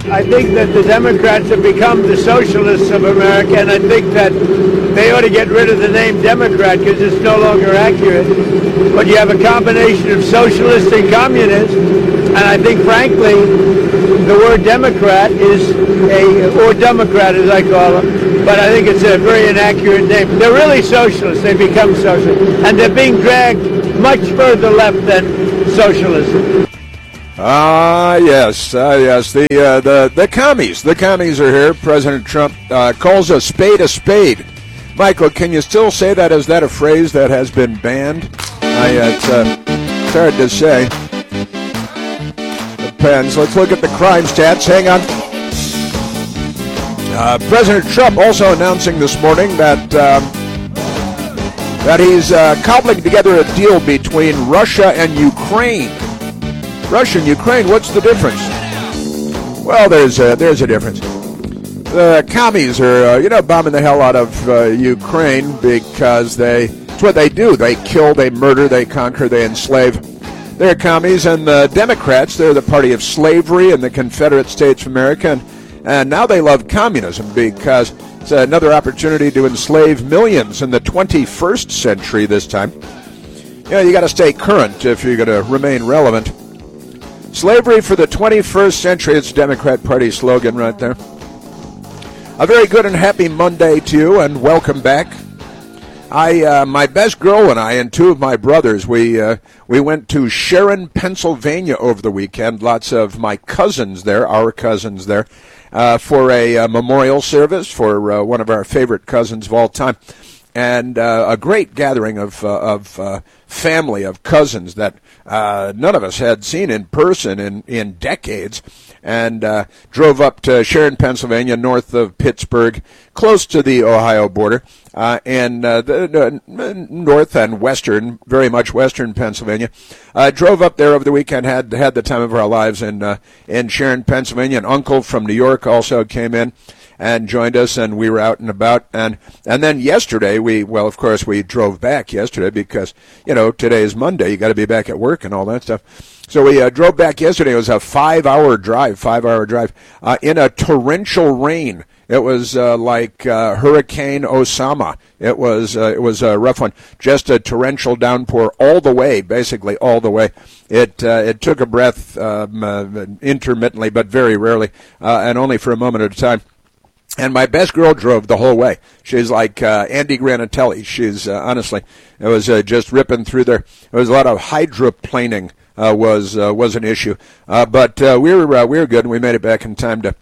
I think that the Democrats have become the socialists of America, and I think that they ought to get rid of the name Democrat because it's no longer accurate. But you have a combination of socialist and communist, and I think, frankly, the word Democrat is or Democrat as I call them, but I think it's a very inaccurate name. They're really socialists. They become socialists, and they're being dragged much further left than socialism. Yes. The commies. The commies are here. President Trump calls a spade a spade. Michael, can you still say that? Is that a phrase that has been banned? It's hard to say. Depends. Let's look at the crime stats. Hang on. President Trump also announcing this morning that he's cobbling together a deal between Russia and Ukraine. Russia and Ukraine, what's the difference? Well, there's a difference. The commies are, bombing the hell out of Ukraine because it's what they do. They kill, they murder, they conquer, they enslave. They're commies, and the Democrats, they're the party of slavery in the Confederate States of America, and now they love communism because it's another opportunity to enslave millions in the 21st century this time. You got to stay current if you're going to remain relevant. Slavery for the 21st century, it's Democrat Party slogan right there. A very good and happy Monday to you, and welcome back. My best girl and I and two of my brothers, we went to Sharon, Pennsylvania over the weekend. Lots of my cousins there, our cousins there, for a memorial service for one of our favorite cousins of all time. And a great gathering of family, of cousins that none of us had seen in person in decades, and drove up to Sharon, Pennsylvania, north of Pittsburgh, close to the Ohio border, and the north and western, very much western Pennsylvania. Drove up there over the weekend, had the time of our lives in Sharon, Pennsylvania. An uncle from New York also came in and joined us, and we were out and about. And then yesterday, we drove back yesterday because, today is Monday. You got to be back at work and all that stuff. So we drove back yesterday. It was a 5-hour drive in a torrential rain. It was like Hurricane Osama. It was a rough one. Just a torrential downpour all the way, basically all the way. It took a breath intermittently, but very rarely, and only for a moment at a time. And my best girl drove the whole way. She's like Andy Granatelli. She's honestly, it was just ripping through there. There was a lot of hydroplaning was an issue, but we were good, and we made it back in time to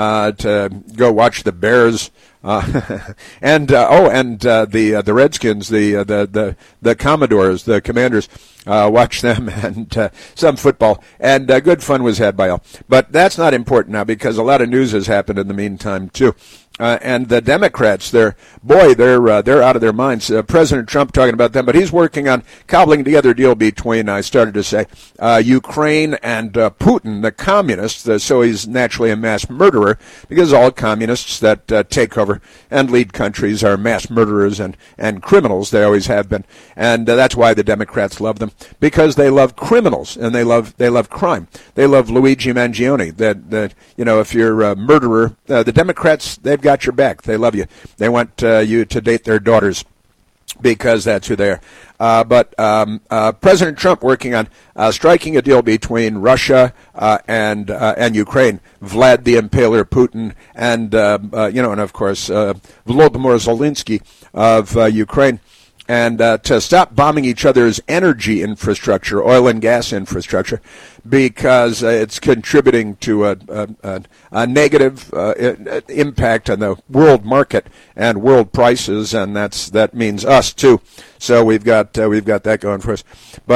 go watch the Bears. And the Redskins, the Commodores, the Commanders, watch them, and some football, and good fun was had by all. But that's not important now because a lot of news has happened in the meantime too. And the Democrats, they're out of their minds. President Trump talking about them, but he's working on cobbling together a deal between, I started to say, Ukraine and Putin, the communists. So he's naturally a mass murderer because all communists that take over and lead countries are mass murderers and criminals. They always have been, and that's why the Democrats love them, because they love criminals and they love crime. They love Luigi Mangione. That if you're a murderer, the Democrats, they've got your back. They love you. They want you to date their daughters because that's who they are. But President Trump working on striking a deal between Russia and Ukraine, Vlad the Impaler Putin, and of course Volodymyr Zelensky of Ukraine. And to stop bombing each other's energy infrastructure, oil and gas infrastructure, because it's contributing to a negative impact on the world market and world prices, and that means us too. So we've got that going for us.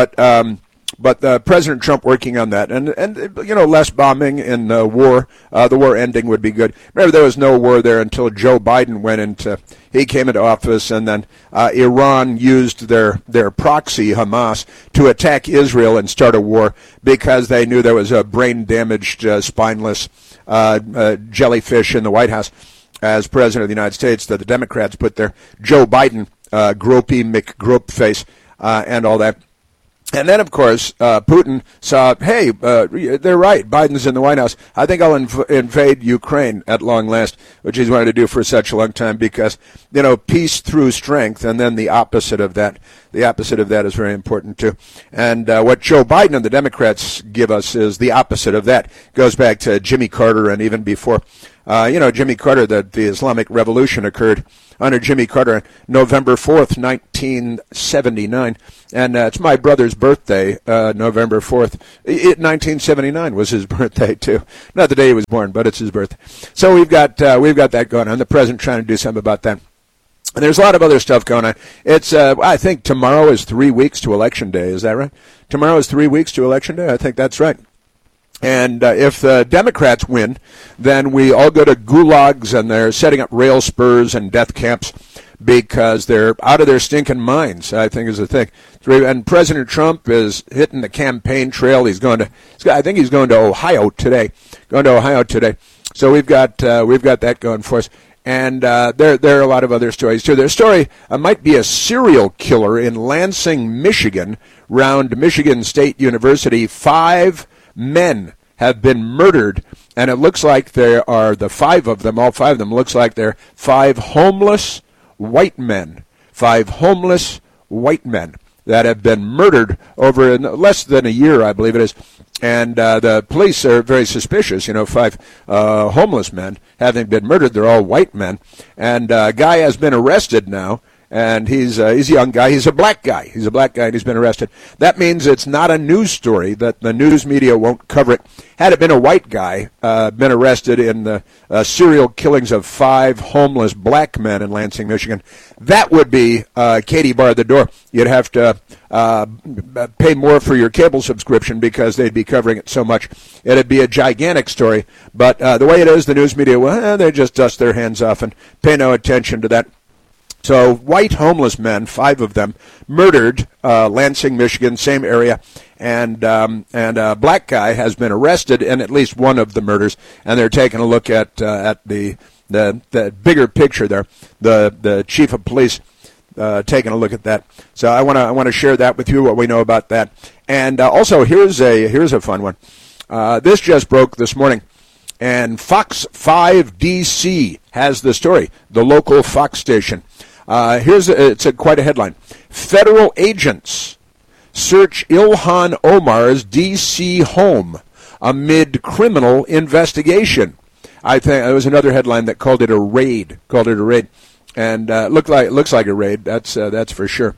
But President Trump working on that, and less bombing in the war ending would be good. Remember, there was no war there until Joe Biden he came into office, and then Iran used their proxy, Hamas, to attack Israel and start a war because they knew there was a brain-damaged, spineless jellyfish in the White House as President of the United States that the Democrats put there. Joe Biden, gropey McGrope face, and all that. And then, of course, Putin saw, hey, they're right. Biden's in the White House. I think I'll invade Ukraine at long last, which he's wanted to do for such a long time because, peace through strength, and then the opposite of that. The opposite of that is very important, too. And what Joe Biden and the Democrats give us is the opposite of that. Goes back to Jimmy Carter and even before. Jimmy Carter, the Islamic Revolution occurred under Jimmy Carter, November 4th, 1979. And it's my brother's birthday, November 4th. 1979 was his birthday, too. Not the day he was born, but it's his birthday. So we've got that going on. The president trying to do something about that. And there's a lot of other stuff going on. It's, I think tomorrow is 3 weeks to Election Day. Is that right? Tomorrow is 3 weeks to Election Day? I think that's right. And if the Democrats win, then we all go to gulags and they're setting up rail spurs and death camps because they're out of their stinking minds, I think is the thing. And President Trump is hitting the campaign trail. I think he's going to Ohio today. So we've got that going for us. And there are a lot of other stories, too. There's a story, might be a serial killer in Lansing, Michigan, around Michigan State University. 5 men have been murdered, and it looks like there are all 5 of them, looks like they're 5 homeless white men. 5 homeless white men that have been murdered over in less than a year, I believe it is. And the police are very suspicious, 5 homeless men having been murdered. They're all white men. And a guy has been arrested now. And he's a young guy. He's a black guy. And he's been arrested. That means it's not a news story, that the news media won't cover it. Had it been a white guy, been arrested in the serial killings of 5 homeless black men in Lansing, Michigan, that would be Katie barred the door. You'd have to pay more for your cable subscription because they'd be covering it so much. It'd be a gigantic story. But the way it is, the news media, they just dust their hands off and pay no attention to that. So white homeless men, 5 of them, murdered, Lansing, Michigan, same area, and a black guy has been arrested in at least one of the murders, and they're taking a look at the bigger picture there. The chief of police taking a look at that. So I want to share that with you, what we know about that, and also here's a fun one. This just broke this morning. And Fox 5 DC has the story, the local Fox station. It's quite a headline. Federal agents search Ilhan Omar's D.C. home amid criminal investigation. I think there was another headline that called it a raid. And looks like a raid. That's for sure.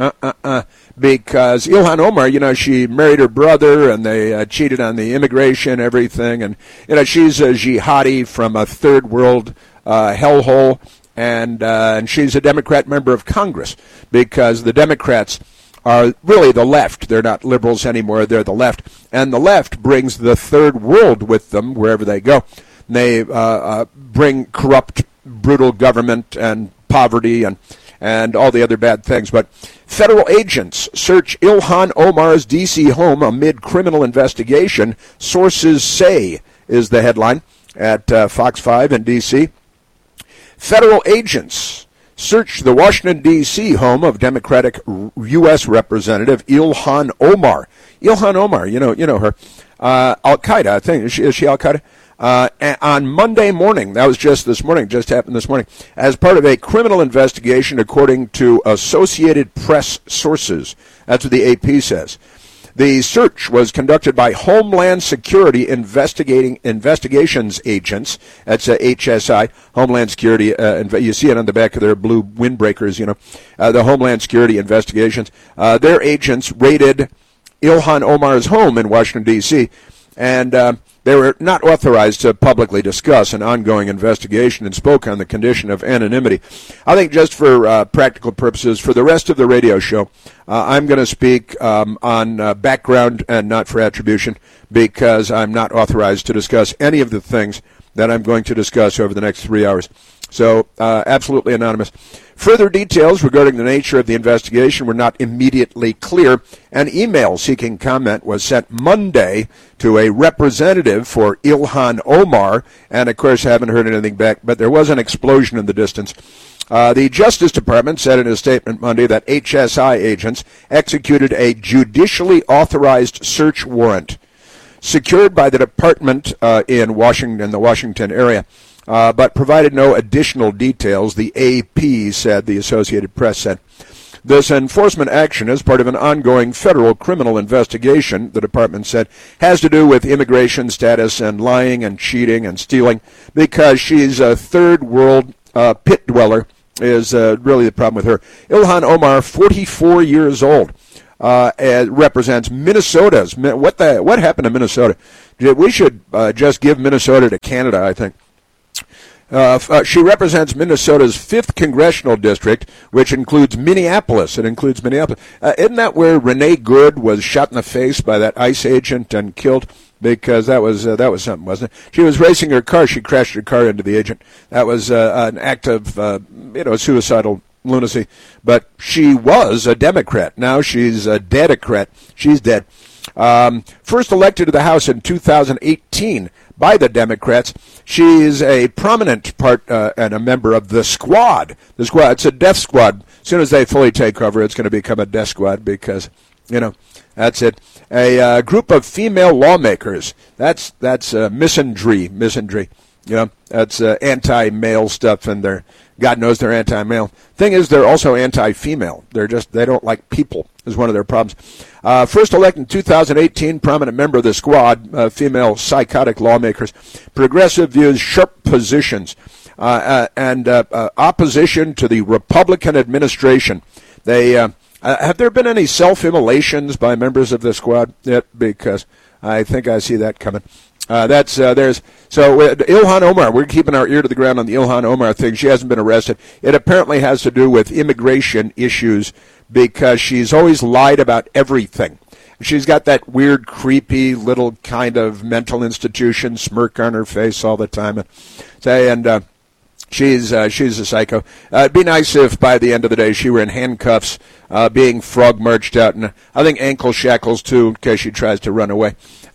Because Ilhan Omar, she married her brother and they cheated on the immigration, everything. And, she's a jihadi from a third world hellhole. And she's a Democrat member of Congress because the Democrats are really the left. They're not liberals anymore. They're the left. And the left brings the third world with them wherever they go. They bring corrupt, brutal government and poverty and all the other bad things. But federal agents search Ilhan Omar's D.C. home amid criminal investigation, sources say, is the headline at Fox 5 in D.C. Federal agents searched the Washington, D.C. home of Democratic U.S. Representative Ilhan Omar. Ilhan Omar, you know her. Al-Qaeda, I think. Is she Al-Qaeda? On Monday morning, that was just happened this morning, as part of a criminal investigation according to Associated Press sources. That's what the AP says. The search was conducted by Homeland Security Investigations Agents. That's HSI, Homeland Security. You see it on the back of their blue windbreakers, the Homeland Security Investigations. Their agents raided Ilhan Omar's home in Washington, D.C., and they were not authorized to publicly discuss an ongoing investigation and spoke on the condition of anonymity. I think just for practical purposes, for the rest of the radio show, I'm going to speak on background and not for attribution because I'm not authorized to discuss any of the things that I'm going to discuss over the next 3 hours. So absolutely anonymous. Further details regarding the nature of the investigation were not immediately clear. An email seeking comment was sent Monday to a representative for Ilhan Omar, and of course haven't heard anything back, but there was an explosion in the distance. The Justice Department said in a statement Monday that HSI agents executed a judicially authorized search warrant secured by the department in the Washington area, but provided no additional details, the AP said, the Associated Press said. This enforcement action is part of an ongoing federal criminal investigation, the department said, has to do with immigration status and lying and cheating and stealing, because she's a third world pit dweller is really the problem with her. Ilhan Omar, 44 years old, represents Minnesota's. What happened to Minnesota? We should just give Minnesota to Canada, I think. She represents Minnesota's 5th congressional district, which includes Minneapolis. It includes Minneapolis. Isn't that where Renee Good was shot in the face by that ICE agent and killed? Because that was something, wasn't it? She was racing her car. She crashed her car into the agent. That was an act of suicidal lunacy. But she was a Democrat. Now she's a Dedocrat. She's dead. First elected to the House in 2018 by the Democrats. She is a prominent part and a member of the Squad. The Squad, it's a death squad. As soon as they fully take over, it's going to become a death squad because, that's it. A group of female lawmakers. That's misandry. That's anti-male stuff, and God knows they're anti-male. Thing is, they're also anti-female. They don't like people is one of their problems. First elected in 2018, prominent member of the Squad, female psychotic lawmakers, progressive views, sharp positions, and opposition to the Republican administration. They have there been any self-immolations by members of the Squad yet? Because I think I see that coming. Ilhan Omar, we're keeping our ear to the ground on the Ilhan Omar thing. She hasn't been arrested. It apparently has to do with immigration issues because she's always lied about everything. She's got that weird, creepy little kind of mental institution smirk on her face all the time. And she's a psycho. It'd be nice if by the end of the day she were in handcuffs, being frog marched out, and I think ankle shackles too, in case she tries to run away.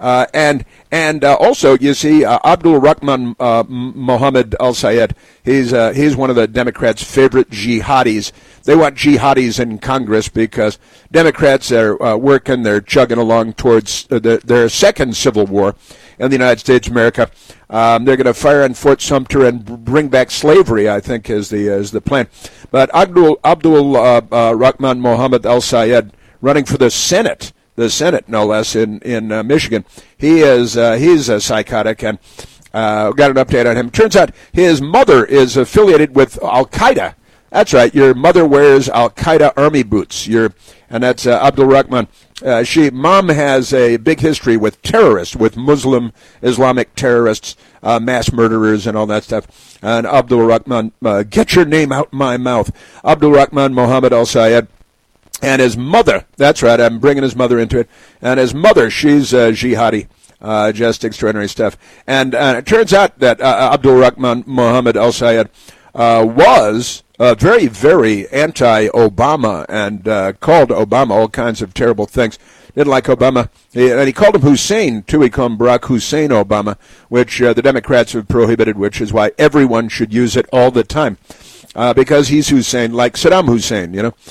And also, you see, Abdul Rahman Mohammed al-Sayed, he's one of the Democrats' favorite jihadis. They want jihadis in Congress because Democrats are working, they're chugging along towards their second civil war in the United States of America. They're going to fire on Fort Sumter and bring back slavery, I think, is the plan. But Abdul Rahman Mohammed al-Sayed, running for the Senate no less, in Michigan. He's a psychotic, and got an update on him. Turns out his mother is affiliated with Al-Qaeda. That's right, your mother wears Al-Qaeda army boots. And that's Abdul Rahman. Mom has a big history with terrorists, with Muslim Islamic terrorists, mass murderers and all that stuff. And Abdul Rahman, get your name out my mouth. Abdul Rahman Mohammed al-Sayed. And his mother, that's right, I'm bringing his mother into it. And his mother, she's jihadi, just extraordinary stuff. And it turns out that Abdul Rahman Mohammed al-Sayed was very, very anti-Obama and called Obama all kinds of terrible things. Didn't like Obama. And he called him Hussein, too. He called him Barack Hussein Obama, which the Democrats have prohibited, which is why everyone should use it all the time. Because he's Hussein, like Saddam Hussein,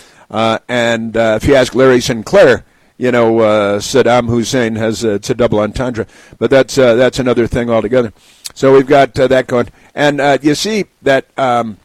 And if you ask Larry Sinclair, Saddam Hussein has it's a double entendre, but that's another thing altogether. So we've got that going, and you see that the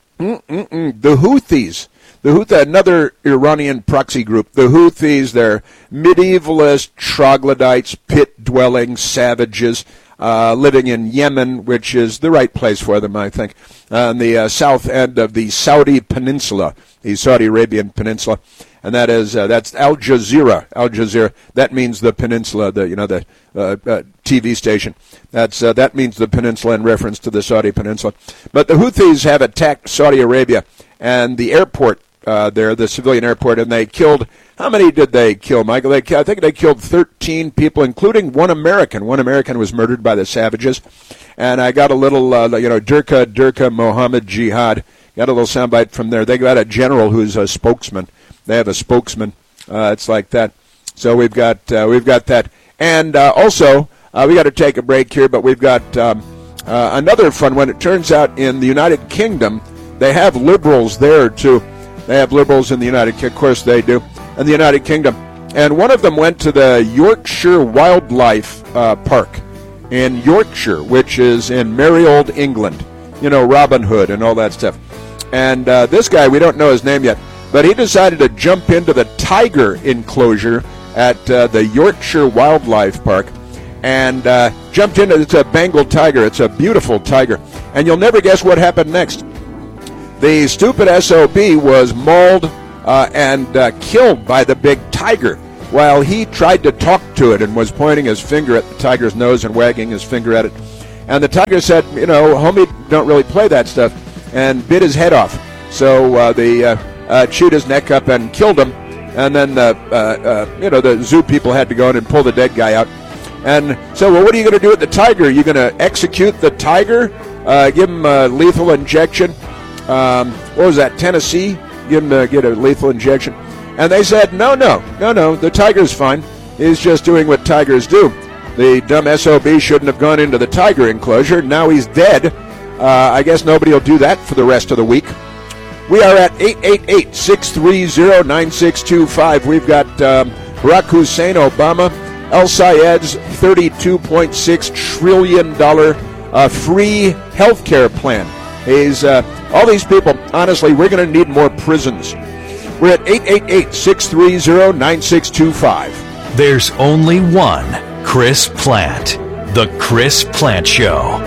Houthis, another Iranian proxy group. The Houthis, they're medievalist troglodytes, pit-dwelling savages. Living in Yemen, which is the right place for them, I think, on the south end of the Saudi Peninsula, the Saudi Arabian Peninsula, and that's Al Jazeera. Al Jazeera, that means the peninsula, the TV station. That means the peninsula in reference to the Saudi Peninsula. But the Houthis have attacked Saudi Arabia and the airport there, the civilian airport, and they killed. How many did they kill, Michael? I think they killed 13 people, including one American. One American was murdered by the savages. And I got a little, Durka Mohammed Jihad. Got a little soundbite from there. They got a general who's a spokesman. They have a spokesman. It's like that. So we've got that. And also, we got to take a break here, but we've got another fun one. It turns out in the United Kingdom, they have liberals there, too. They have liberals in the United Kingdom. Of course they do. In the United Kingdom. And one of them went to the Yorkshire Wildlife Park in Yorkshire, which is in merry old England. You know, Robin Hood and all that stuff. And this guy, we don't know his name yet, but he decided to jump into the tiger enclosure at the Yorkshire Wildlife Park and jumped into, it's a Bengal tiger. It's a beautiful tiger. And you'll never guess what happened next. The stupid SOB was mauled and killed by the big tiger while he tried to talk to it and was pointing his finger at the tiger's nose and wagging his finger at it. And the tiger said, you know, homie, don't really play that stuff, and bit his head off. So they chewed his neck up and killed him. And then, the zoo people had to go in and pull the dead guy out. And so, well, what are you going to do with the tiger? Are you going to execute the tiger? Give him a lethal injection? What was that, Tennessee? Get a lethal injection. And they said, no, the tiger's fine. He's just doing what tigers do. The dumb SOB shouldn't have gone into the tiger enclosure. Now he's dead. I guess nobody will do that for the rest of the week. We are at 888-630-9625. We've got Barack Hussein Obama, El Sayed's $32.6 trillion free health care plan. He's all these people, honestly, we're going to need more prisons. We're at 888-630-9625. There's only one Chris Plante. The Chris Plante Show.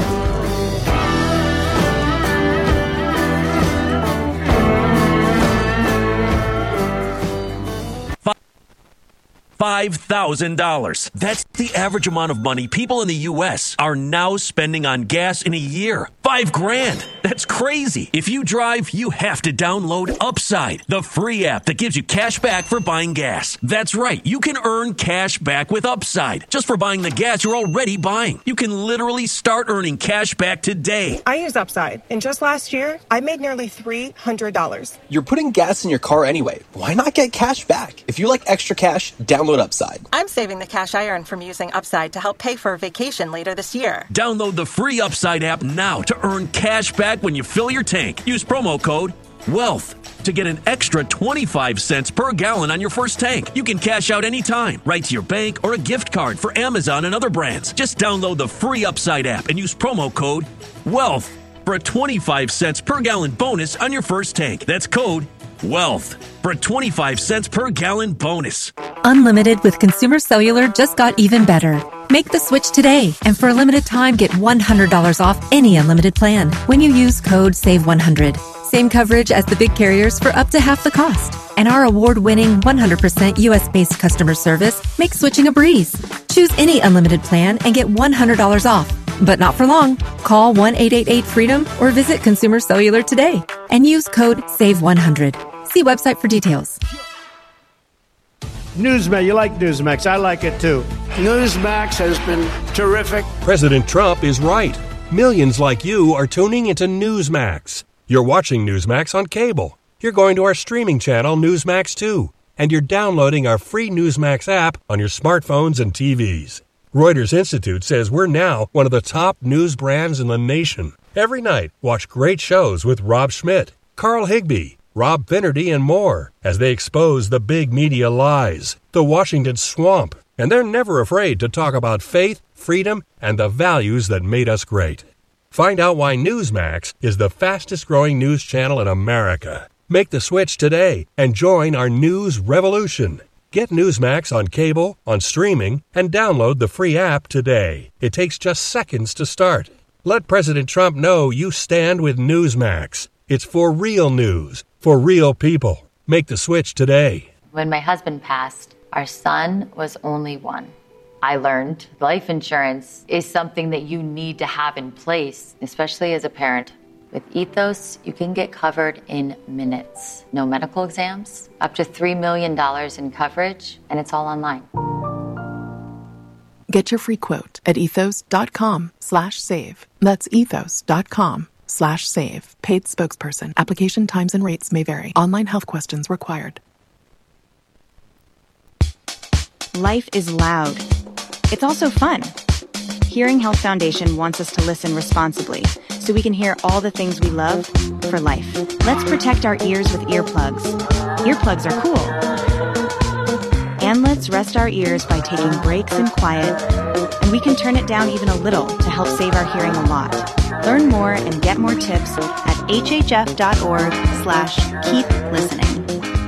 $5,000. That's the average amount of money people in the U.S. are now spending on gas in a year. $5,000. That's crazy. If you drive, you have to download Upside, the free app that gives you cash back for buying gas. That's right. You can earn cash back with Upside just for buying the gas you're already buying. You can literally start earning cash back today. I use Upside, and just last year, I made nearly $300. You're putting gas in your car anyway. Why not get cash back? If you like extra cash, download Upside. I'm saving the cash I earn from using Upside to help pay for a vacation later this year. Download the free Upside app now to earn cash back when you fill your tank. Use promo code WEALTH to get an extra 25 cents per gallon on your first tank. You can cash out anytime, right to your bank or a gift card for Amazon and other brands. Just download the free Upside app and use promo code WEALTH for a 25 cents per gallon bonus on your first tank. That's code WEALTH for a 25 cents per gallon bonus. Unlimited with Consumer Cellular just got even better. Make the switch today, and for a limited time, get $100 off any unlimited plan when you use code SAVE100. Same coverage as the big carriers for up to half the cost. And our award-winning 100% U.S.-based customer service makes switching a breeze. Choose any unlimited plan and get $100 off. But not for long. Call 1-888-FREEDOM or visit Consumer Cellular today and use code SAVE100. See website for details. Newsmax, you like Newsmax. I like it too. Newsmax has been terrific. President Trump is right. Millions like you are tuning into Newsmax. You're watching Newsmax on cable. You're going to our streaming channel, Newsmax 2. And you're downloading our free Newsmax app on your smartphones and TVs. Reuters Institute says we're now one of the top news brands in the nation. Every night, watch great shows with Rob Schmidt, Carl Higbie, Rob Finnerty, and more as they expose the big media lies, the Washington swamp, and they're never afraid to talk about faith, freedom, and the values that made us great. Find out why Newsmax is the fastest-growing news channel in America. Make the switch today and join our news revolution. Get Newsmax on cable, on streaming, and download the free app today. It takes just seconds to start. Let President Trump know you stand with Newsmax. It's for real news, for real people. Make the switch today. When my husband passed, our son was only one. I learned life insurance is something that you need to have in place, especially as a parent. With Ethos, you can get covered in minutes. No medical exams, up to $3 million in coverage, and it's all online. Get your free quote at ethos.com/save. That's ethos.com/save. Paid spokesperson. Application times and rates may vary. Online health questions required. Life is loud. It's also fun. Hearing Health Foundation wants us to listen responsibly so we can hear all the things we love for life. Let's protect our ears with earplugs. Earplugs are cool. And let's rest our ears by taking breaks in quiet, and we can turn it down even a little to help save our hearing a lot. Learn more and get more tips at hhf.org/keep-listening.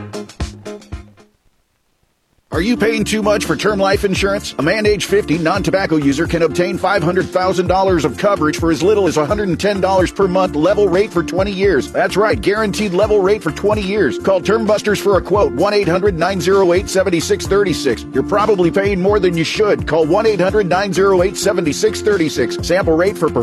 Are you paying too much for term life insurance? A man age 50 non-tobacco user can obtain $500,000 of coverage for as little as $110 per month, level rate for 20 years. That's right, guaranteed level rate for 20 years. Call Term Busters for a quote, 1-800-908-7636. You're probably paying more than you should. Call 1-800-908-7636. Sample rate for